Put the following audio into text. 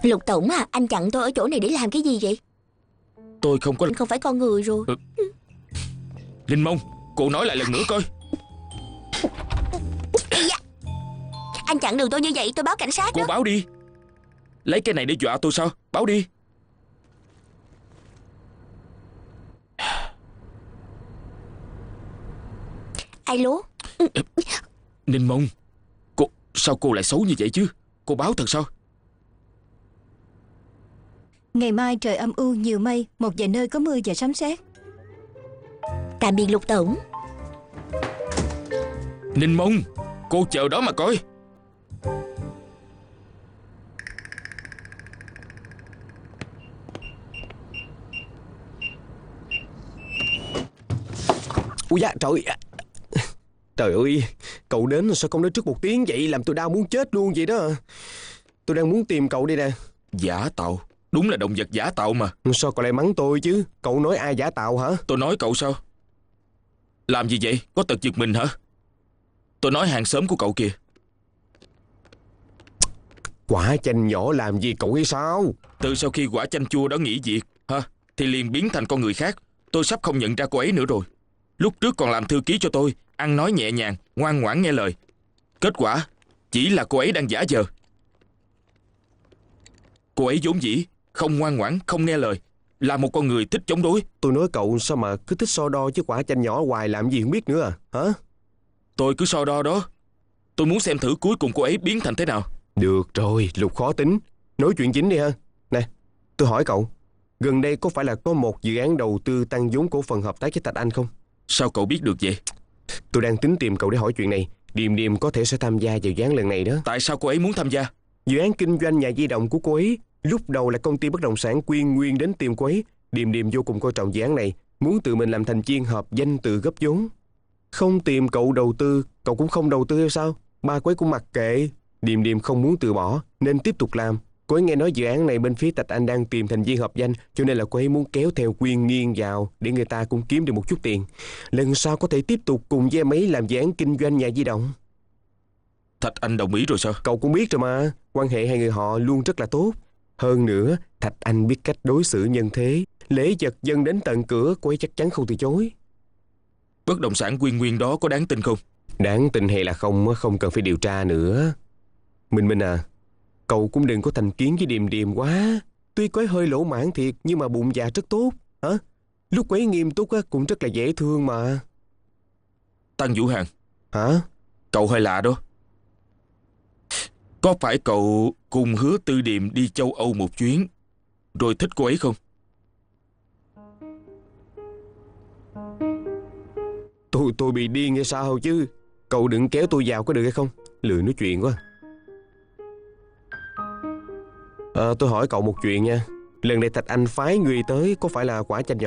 Lục Tổng à, anh chặn tôi ở chỗ này để làm cái gì vậy? Tôi không có... Không phải con người rồi. Linh Mông, cô nói lại lần nữa coi. Anh chặn đường tôi như vậy, tôi báo cảnh sát Cô đó. báo đi. Lấy cái này để dọa tôi sao? Báo đi. Alo. Ninh Mông, sao cô lại xấu như vậy chứ? Cô báo thật sao? Ngày mai trời âm u nhiều mây, một vài nơi có mưa và sấm sét. Tạm biệt Lục Tổng. Ninh Mông, cô chờ đó mà coi. Ui da trời. Trời ơi, cậu đến sao không nói trước một tiếng vậy? Làm tôi đau muốn chết luôn vậy đó. Tôi đang muốn tìm cậu đây nè. Giả tạo, đúng là động vật giả tạo mà. Sao cậu lại mắng tôi chứ? Cậu nói ai giả tạo hả? Tôi nói cậu sao? Làm gì vậy? Có tật giật mình hả? Tôi nói hàng xóm của cậu kìa. Quả chanh nhỏ làm gì cậu hay sao? Từ sau khi quả chanh chua đó nghỉ việc thì liền biến thành con người khác. Tôi sắp không nhận ra cô ấy nữa rồi. Lúc trước còn làm thư ký cho tôi, ăn nói nhẹ nhàng, ngoan ngoãn nghe lời. Kết quả chỉ là cô ấy đang giả vờ. Cô ấy vốn dĩ không ngoan ngoãn, không nghe lời, là một con người thích chống đối. Tôi nói cậu sao mà cứ thích so đo chứ quả chanh nhỏ hoài làm gì không biết nữa hả? Tôi cứ so đo đó. Tôi muốn xem thử cuối cùng cô ấy biến thành thế nào. Được rồi, Lục khó tính. Nói chuyện chính đi ha. Nè, tôi hỏi cậu, gần đây có phải là có một dự án đầu tư tăng vốn cổ phần hợp tác với Thạch Anh không? Sao cậu biết được vậy? Tôi đang tính tìm cậu để hỏi chuyện này. Điềm Điềm có thể sẽ tham gia vào dự án lần này đó. Tại sao cô ấy muốn tham gia? Dự án kinh doanh nhà di động của cô ấy lúc đầu là công ty bất động sản Quyên Nguyên đến tìm cô ấy. Điềm Điềm vô cùng coi trọng dự án này, muốn tự mình làm thành viên hợp danh từ góp vốn. Không tìm cậu đầu tư, cậu cũng không đầu tư hay sao? Ba cô ấy cũng mặc kệ. Điềm Điềm không muốn từ bỏ nên tiếp tục làm. Cô ấy nghe nói dự án này bên phía Thạch Anh đang tìm thành viên hợp danh, cho nên là cô ấy muốn kéo theo Quyên Nghiên vào để người ta cũng kiếm được một chút tiền. Lần sau có thể tiếp tục cùng với em ấy làm dự án kinh doanh nhà di động. Thạch Anh đồng ý rồi sao? Cậu cũng biết rồi mà, quan hệ hai người họ luôn rất là tốt. Hơn nữa, Thạch Anh biết cách đối xử nhân thế, lễ vật dâng đến tận cửa, cô ấy chắc chắn không từ chối. Bất động sản Quyên Nguyên đó có đáng tin không? Đáng tin hay là không, không cần phải điều tra nữa. Minh à, cậu cũng đừng có thành kiến với Điềm Điềm quá. Tuy cô ấy hơi lỗ mãn thiệt, nhưng mà bụng dạ rất tốt. Lúc cô ấy nghiêm túc cũng rất là dễ thương mà. Tăng Vũ Hàn. Hả? Cậu hơi lạ đó. Có phải cậu cùng Hứa Tư Điềm đi châu Âu một chuyến rồi thích cô ấy không? Tôi bị điên hay sao chứ? Cậu đừng kéo tôi vào có được hay không? Lười nói chuyện quá. Tôi hỏi cậu một chuyện nha. Lần này Thạch Anh phái người tới có phải là quả chanh